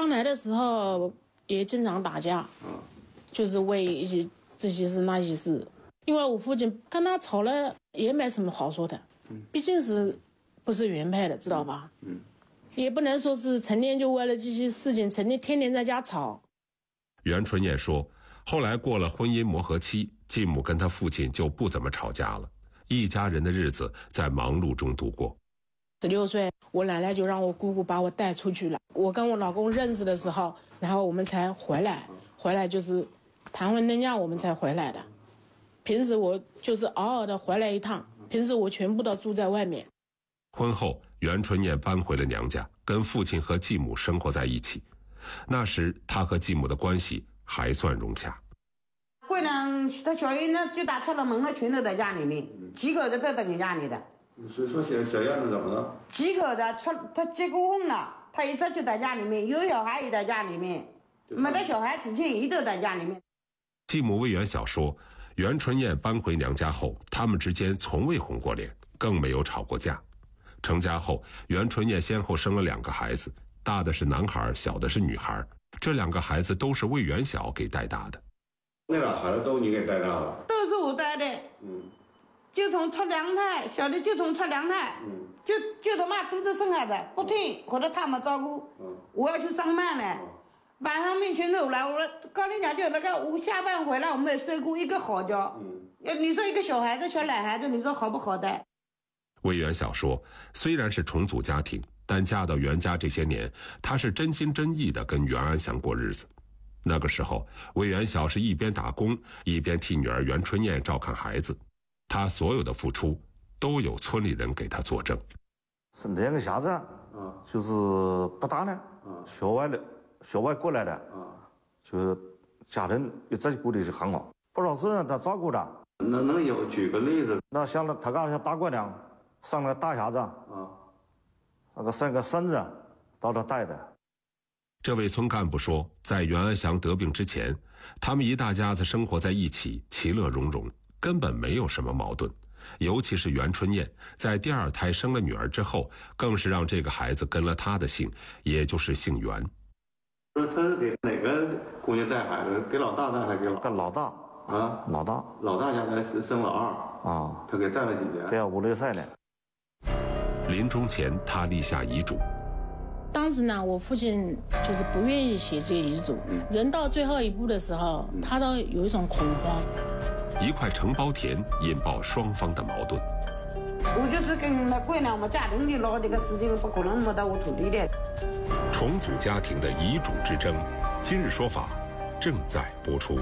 刚来的时候也经常打架，就是为一些这些事那些事。因为我父亲跟他吵了也没什么好说的，毕竟是不是原配的，知道吧？也不能说是成天就为了这些事情，成天天天在家吵。 袁春燕说，后来过了婚姻磨合期，继母跟他父亲就不怎么吵架了，一家人的日子在忙碌中度过。 16岁，我奶奶就让我姑姑把我带出去了。我跟我老公认识的时候，然后我们才回来，回来就是谈婚论嫁，我们才回来的。平时我就是偶尔的回来一趟，平时我全部都住在外面。 婚后，袁春燕搬回了娘家，跟父亲和继母生活在一起。那时，她和继母的关系还算融洽。 过两他小姨呢就打出了门了，全都在家里面，几口子都在家里的。 所以说小燕子怎么了？ 几口子他结过婚了，他一直就在家里面，有小孩也在家里面，没得小孩之前也都在家里面。 继母魏元晓说，袁春燕搬回娘家后，他们之间从未红过脸，更没有吵过架。成家后，袁春燕先后生了2个孩子，大的是男孩，小的是女孩。这2个孩子都是魏元晓给带大的。 那俩孩子都你给带大了？ 都是我带的。就从出娘胎，小的就从出娘胎，就他妈肚子生孩子不听，或者他们照顾，我要去上班了，晚上面全走了。我告诉你讲，就那个我下班回来，我没睡过一个好觉。你说一个小孩子、小男孩子，你说好不好带？ 魏元晓说，虽然是重组家庭，但嫁到袁家这些年，她是真心真意的跟袁安祥过日子。那个时候，魏元晓是一边打工，一边替女儿袁春燕照看孩子，她所有的付出都有村里人给她作证。 是那个下子，就是不大呢，校外过来的，就是家人一直过得是很好，不少是他照顾的。 能有举个例子？ 那像他刚像大姑娘上了大匣子，那个生个孙子，到他带的。 这位村干部说，在袁安祥得病之前，他们一大家子生活在一起，其乐融融，根本没有什么矛盾。尤其是袁春燕在第2胎生了女儿之后，更是让这个孩子跟了她的姓，也就是姓袁。 说他是给哪个姑娘带孩子？给老大带还是给老大啊？老大现在是生老2啊，他给带了几年？ 对啊，5、6岁呢。 临终前，他立下遗嘱。 当时呢，我父亲就是不愿意写这遗嘱，人到最后一步的时候，他都有一种恐慌。 一块承包田引爆双方的矛盾。 我就是跟那姑娘我们家庭里闹这个事情，不可能没到我土地的。 重组家庭的遗嘱之争，今日说法正在播出。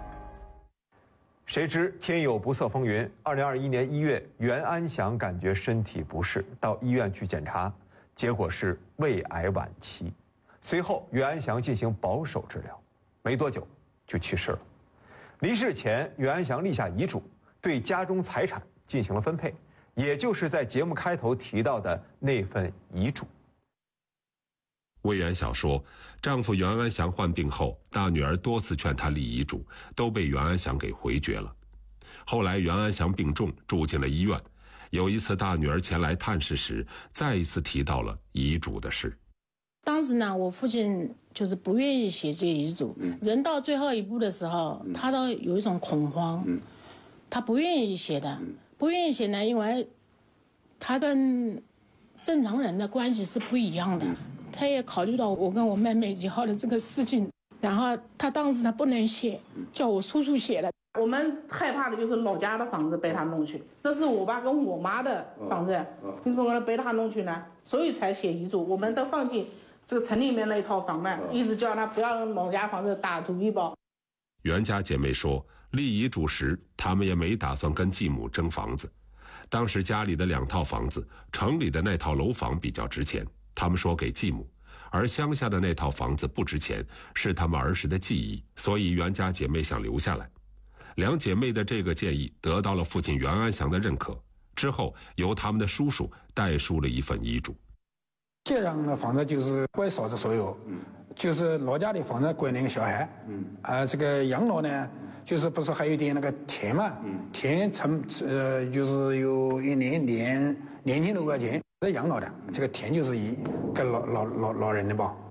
谁知天有不测风云，2021年1月，袁安祥感觉身体不适，到医院去检查，结果是胃癌晚期。随后，袁安祥进行保守治疗，没多久就去世了。离世前，袁安祥立下遗嘱，对家中财产进行了分配，也就是在节目开头提到的那份遗嘱。 魏元晓说，丈夫袁安祥患病后，大女儿多次劝她立遗嘱，都被袁安祥给回绝了。后来袁安祥病重，住进了医院。有一次大女儿前来探视时，再一次提到了遗嘱的事。 当时呢，我父亲就是不愿意写这遗嘱，人到最后一步的时候，他都有一种恐慌，他不愿意写的，不愿意写呢，因为他跟正常人的关系是不一样的，他也考虑到我跟我妹妹以后的这个事情，然后他当时他不能写，叫我叔叔写的。我们害怕的就是老家的房子被他弄去，那是我爸跟我妈的房子，为什么可能被他弄去呢？所以才写遗嘱，我们都放弃这个城里面那一套房呢，一直叫他不要用老家房子打主意包。 袁家姐妹说，立遗嘱时，他们也没打算跟继母争房子。当时家里的2套房子，城里的那套楼房比较值钱，他们说给继母，而乡下的那套房子不值钱，是他们儿时的记忆，所以袁家姐妹想留下来。2姐妹的这个建议得到了父亲袁安祥的认可，之后由他们的叔叔代书了一份遗嘱。 这样的房子就是归嫂子所有，就是老家的房子归那个小孩，这个养老呢，就是不是还有点那个田嘛，田就是有一年年轻6块钱，这养老的，这个田就是给老人的吧。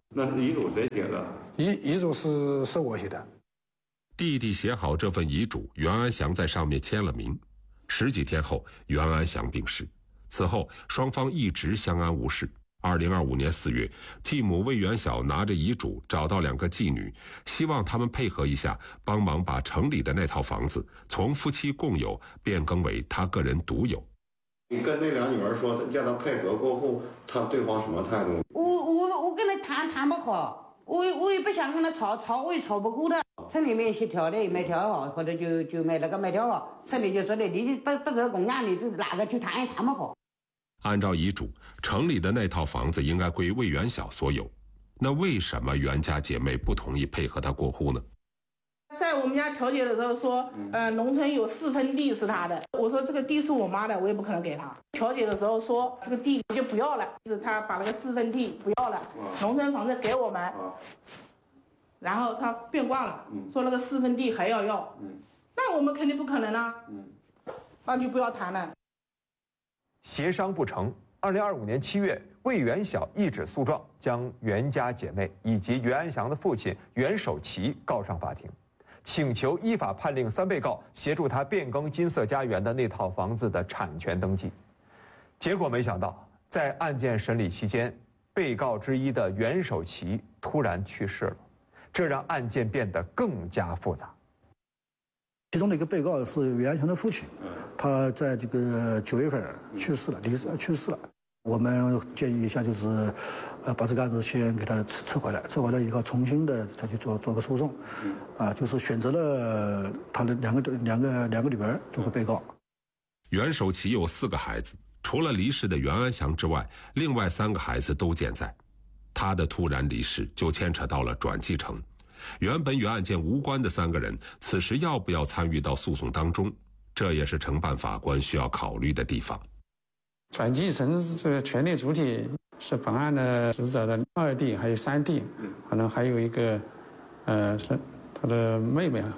那遗嘱谁写的？ 遗嘱是我写的。 弟弟写好这份遗嘱，袁安祥在上面签了名。10几天后，袁安祥病逝。此后，双方一直相安无事。2025年4月，继母魏元晓拿着遗嘱找到2个继女，希望他们配合一下，帮忙把城里的那套房子从夫妻共有变更为他个人独有。 你跟那2女儿说，叫她配合过户，对方什么态度？ 我跟他谈不好，我也不想跟他吵，我也吵不过他。村里面协调的没调好，或者就没调好，村里就说的你不是公家，你是哪个去谈也谈不好。 按照遗嘱，城里的那套房子应该归魏元晓所有，那为什么袁家姐妹不同意配合他过户呢？ 在我们家调解的时候说，农村有4分地是他的，我说这个地是我妈的，我也不可能给他。调解的时候说这个地就不要了，是他把那个4分地不要了，农村房子给我们，然后他变卦了，说那个4分地还要，那我们肯定不可能啊，那就不要谈了。 协商不成，2025年7月，魏元晓一纸诉状将袁家姐妹以及袁安祥的父亲袁守奇告上法庭，请求依法判令3被告协助他变更金色家园的那套房子的产权登记。结果没想到，在案件审理期间，被告之一的袁守奇突然去世了，这让案件变得更加复杂。 其中的一个被告是袁安祥的父亲，他在这个9月份去世了。我们建议一下，就是把这个案子先给他撤回来以后，重新的再去做个诉讼，就是选择了他的两个女儿做个被告。 袁守奇有4个孩子，除了离世的袁安祥之外，另外3个孩子都健在。他的突然离世就牵扯到了转继承。原本与案件无关的3个人，此时要不要参与到诉讼当中，这也是承办法官需要考虑的地方。 转继承这个权利主体是本案的死者的2弟还有3弟，可能还有一个是他的妹妹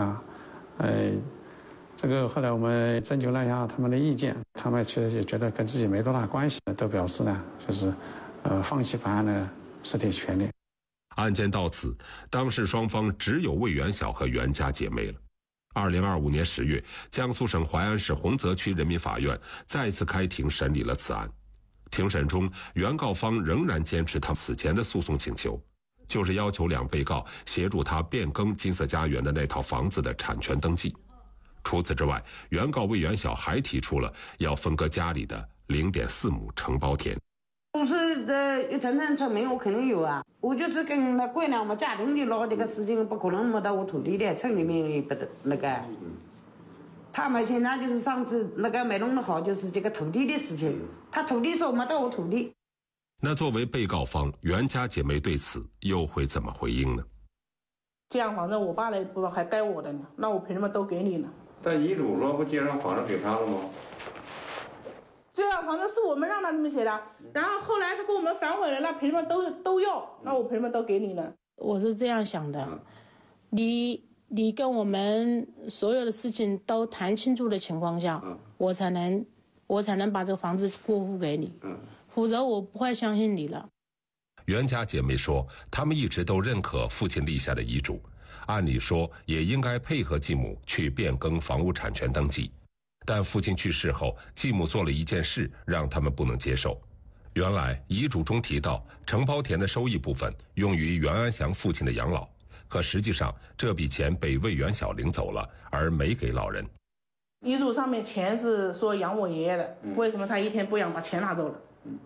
这个后来我们征求了一下他们的意见，他们确实也觉得跟自己没多大关系，都表示呢就是放弃本案的实体权利。 案件到此，当事双方只有魏元晓和袁家姐妹了。2025年10月，江苏省淮安市洪泽区人民法院再次开庭审理了此案。庭审中，原告方仍然坚持他此前的诉讼请求，就是要求2被告协助他变更金色家园的那套房子的产权登记。除此之外，原告魏元晓还提出了要分割家里的0.4亩承包田。 不是有真正证明我肯定有啊，我就是跟那姑娘我们家庭里闹这个事情，不可能没到我土地的，村里面也不得那个。他们现在就是上次那个没弄得好，就是这个土地的事情，他土地说没到我土地。 那作为被告方，袁家姐妹对此又会怎么回应呢？ 这样反正我爸那部分还该我的呢，那我凭什么都给你呢？ 但遗嘱说不接上房子给他了吗？ 这样反正是我们让他这么写的，然后后来他给我们反悔了，那凭什么都要？那我凭什么都给你呢？我是这样想的，你跟我们所有的事情都谈清楚的情况下，我才能把这个房子过户给你，否则我不会相信你了。 袁家姐妹说，她们一直都认可父亲立下的遗嘱，按理说也应该配合继母去变更房屋产权登记。但父亲去世后，继母做了一件事让他们不能接受。原来遗嘱中提到，承包田的收益部分用于袁安祥父亲的养老，可实际上这笔钱被魏元晓领走了，而没给老人。 遗嘱上面钱是说养我爷爷的，为什么他一天不养把钱拿走了？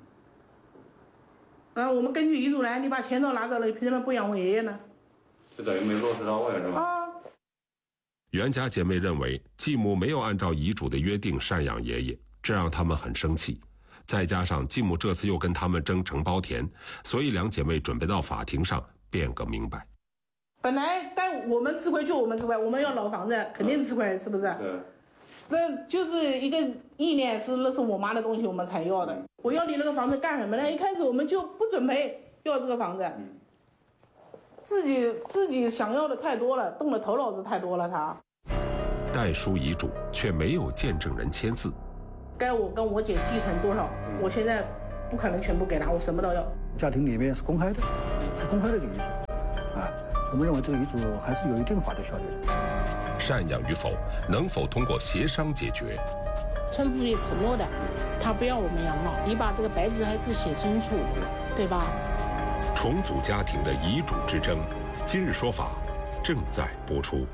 我们根据遗嘱来，你把钱都拿走了，你凭什么不养我爷爷呢？ 就等于没落实到位是吧？ 袁家姐妹认为继母没有按照遗嘱的约定赡养爷爷，这让他们很生气。再加上继母这次又跟他们争承包田，所以2姐妹准备到法庭上辩个明白。 本来该我们吃亏就我们吃亏，我们要老房子肯定吃亏，是不是？ 对。 这就是一个意念，那是我妈的东西，我们才要的。我要你那个房子干什么呢？一开始我们就不准备要这个房子。自己想要的太多了，动了头脑子太多了。他代书遗嘱却没有见证人签字， 该我跟我姐继承多少，我现在不可能全部给他，我什么都要。 家庭里面是公开的，是公开的这个遗嘱，啊，我们认为这个遗嘱还是有一定法律效力的。 赡养与否，能否通过协商解决？ 村妇也承诺的，他不要我们养老，你把这个白纸黑字写清楚，对吧？ 重组家庭的遗嘱之争，今日说法正在播出。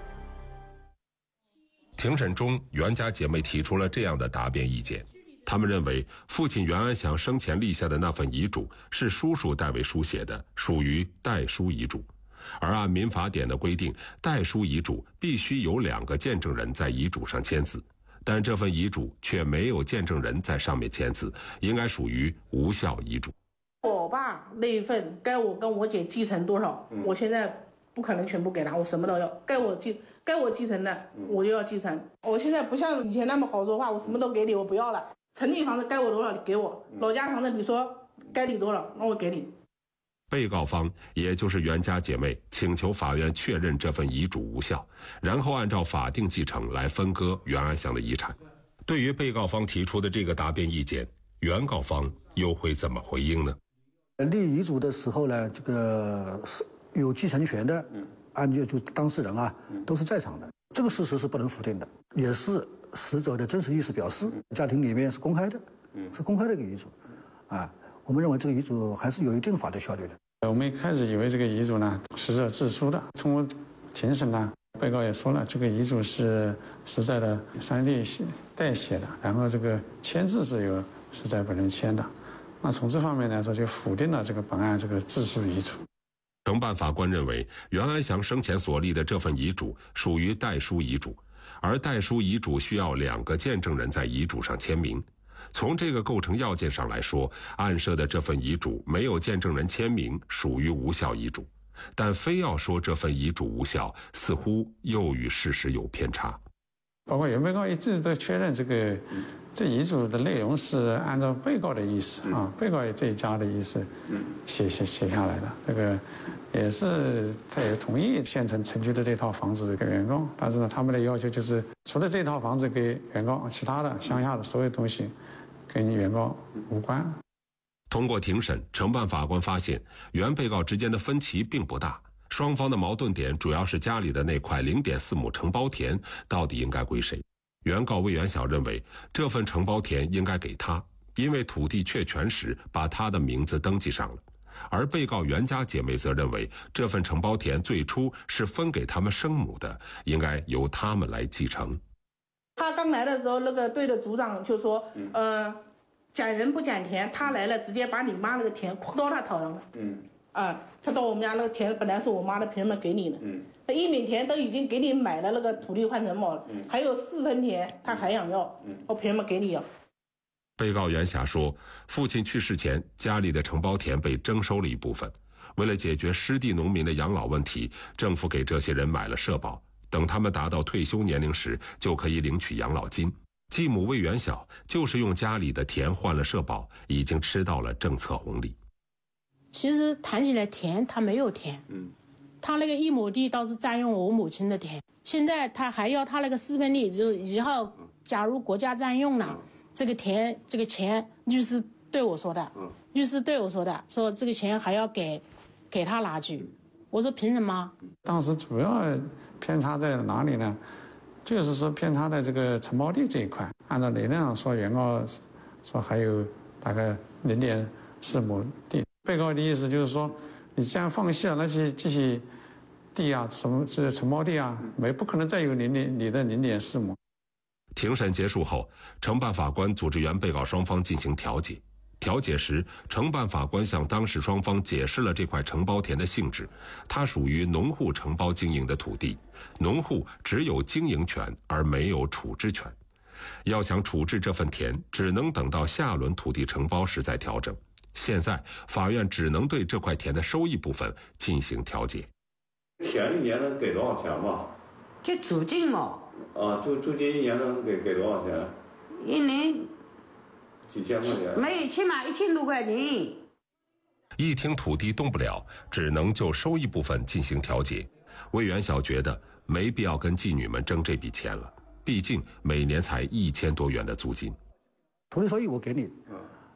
庭审中，袁家姐妹提出了这样的答辩意见。他们认为，父亲袁安祥生前立下的那份遗嘱是叔叔代为书写的，属于代书遗嘱。而按民法典的规定，代书遗嘱必须有2个见证人在遗嘱上签字，但这份遗嘱却没有见证人在上面签字，应该属于无效遗嘱。 我爸那一份该我跟我姐继承多少，我现在不可能全部给他，我什么都要，该我继承的我就要继承。我现在不像以前那么好说话，我什么都给你，我不要了。城里房子该我多少你给我，老家房子你说该你多少，那我给你。 被告方，也就是袁家姐妹，请求法院确认这份遗嘱无效，然后按照法定继承来分割袁安祥的遗产。对于被告方提出的这个答辩意见，原告方又会怎么回应呢？ 立遗嘱的时候呢，这个是有继承权的，就当事人啊，都是在场的，这个事实是不能否定的，也是死者的真实意思表示。家庭里面是公开的，是公开的一个遗嘱，啊，我们认为这个遗嘱还是有一定法律效力的。 我们一开始以为这个遗嘱呢，死者自书的，通过庭审呢，被告也说了，这个遗嘱是死者的3弟代写的，然后这个签字是由死者本人签的。那从这方面来说，就否定了这个本案这个自书遗嘱。 承办法官认为，袁安祥生前所立的这份遗嘱属于代书遗嘱，而代书遗嘱需要2个见证人在遗嘱上签名。从这个构成要件上来说，案涉的这份遗嘱没有见证人签名，属于无效遗嘱。但非要说这份遗嘱无效，似乎又与事实有偏差。 包括原被告一直都确认这遗嘱的内容是按照被告的意思啊，被告这一家的意思写下来的。这个也是他也同意县城城区的这套房子给原告，但是呢，他们的要求就是除了这套房子给原告，其他的乡下的所有东西跟原告无关。 通过庭审，承办法官发现原被告之间的分歧并不大，双方的矛盾点主要是家里的那块0.4亩承包田到底应该归谁。原告魏元晓认为，这份承包田应该给他，因为土地确权时把他的名字登记上了。而被告袁家姐妹则认为，这份承包田最初是分给他们生母的，应该由他们来继承。 他刚来的时候，那个队的组长就说，捡人不捡田，他来了直接把你妈那个田哭到他头上了。他到我们家那个田本来是我妈的，凭什么给你呢？他1亩田都已经给你买了那个土地换成毛了，还有4分田他还想要，我凭什么给你啊？ 被告袁霞说，父亲去世前，家里的承包田被征收了一部分，为了解决失地农民的养老问题，政府给这些人买了社保，等他们达到退休年龄时，就可以领取养老金。继母魏元晓就是用家里的田换了社保，已经吃到了政策红利。 其实谈起来田，他没有田，他那个1亩地倒是占用我母亲的田，现在他还要他那个4分地，就是以后假如国家占用了这个田这个钱，律师对我说的，说这个钱还要给他拿去，我说凭什么？ 当时主要偏差在哪里呢？就是说偏差在这个承包地这一块，按照理论上说，原告说还有大概0.4亩地。被告的意思就是说，你既然放弃了那些这些地啊，什么这承包地啊，不可能再有你的0.4亩。 庭审结束后，承办法官组织原被告双方进行调解。调解时，承办法官向当事双方解释了这块承包田的性质，它属于农户承包经营的土地，农户只有经营权而没有处置权。要想处置这份田，只能等到下轮土地承包时再调整。现在法院只能对这块田的收益部分进行调解。 田1年能给多少钱吧？ 就租金嘛。 租金1年能给多少钱 ？1年几千块钱？ 没，起码1000多块钱。 一听土地动不了，只能就收益部分进行调解。魏元晓觉得没必要跟妓女们争这笔钱了，毕竟每年才1000多元的租金。 土地收益我给你，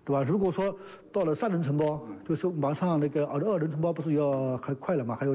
对吧？如果说到了3人承包，就是马上那个2人承包不是要还快了嘛？还有。